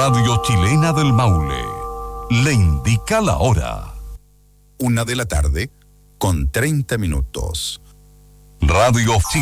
Radio Chilena del Maule le indica la hora. 1:30 p.m. Radio Chile.